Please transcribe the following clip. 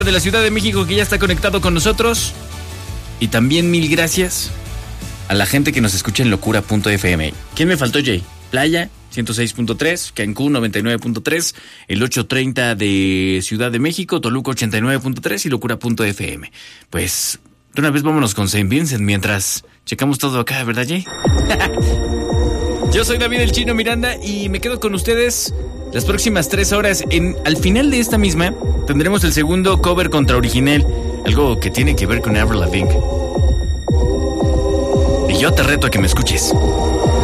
de la Ciudad de México que ya está conectado con nosotros. Y también mil gracias a la gente que nos escucha en locura.fm. ¿Quién me faltó, Jay? Playa 106.3, Cancún 99.3, el 830 de Ciudad de México, Toluca 89.3 y locura.fm. Pues de una vez vámonos con Saint Vincent mientras checamos todo acá, ¿verdad, Jay? Yo soy David el Chino Miranda y me quedo con ustedes las próximas 3 horas. Al final de esta misma tendremos el segundo cover contra original, algo que tiene que ver con Avril Lavigne. Y yo te reto a que me escuches.